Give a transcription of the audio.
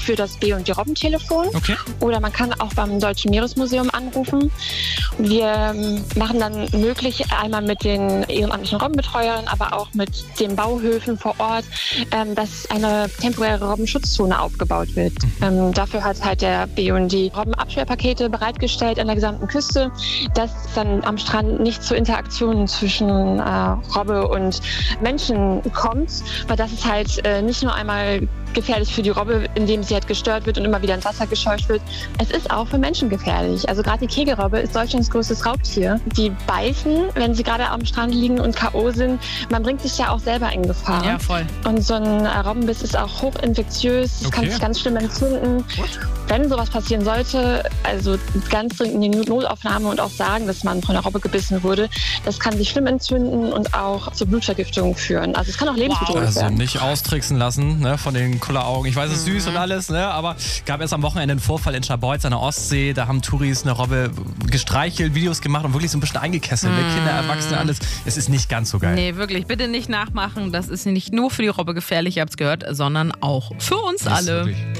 für das B&D Robbentelefon. Okay. Oder man kann auch beim Deutschen Meeresmuseum anrufen. Wir machen dann möglich, einmal mit den ehrenamtlichen Robbenbetreuern, aber auch mit den Bauhöfen vor Ort, dass eine temporäre Robbenschutzzone aufgebaut wird. Dafür hat halt der B&D Robbenabsperrpakete bereitgestellt an der gesamten Küste, dass dann am Strand nicht zu Interaktionen zwischen Robbe und Menschen kommt, weil das ist halt nicht nur einmal gefährlich für die Robbe, indem sie halt gestört wird und immer wieder ins Wasser gescheucht wird. Es ist auch für Menschen gefährlich. Also gerade die Kegelrobbe ist Deutschlands größtes Raubtier. Die beißen, wenn sie gerade am Strand liegen und K.O. sind. Man bringt sich ja auch selber in Gefahr. Ja, voll. Und so ein Robbenbiss ist auch hochinfektiös. Es kann sich ganz schlimm entzünden. Wenn sowas passieren sollte, also ganz dringend in die Notaufnahme und auch sagen, dass man von einer Robbe gebissen wurde, das kann sich schlimm entzünden und auch zur Blutvergiftung führen. Also es kann auch lebensbedrohlich werden. Also nicht austricksen lassen, ne, von den Kulleraugen. Ich weiß, es ist süß und alles, ne, aber gab erst am Wochenende einen Vorfall in Scharbeutz an der Ostsee. Da haben Touris eine Robbe gestreichelt, Videos gemacht und wirklich so ein bisschen eingekesselt. Kinder, Erwachsene, alles. Es ist nicht ganz so geil. Nee, wirklich. Bitte nicht nachmachen. Das ist nicht nur für die Robbe gefährlich, ihr habt es gehört, sondern auch für uns alle. Wirklich.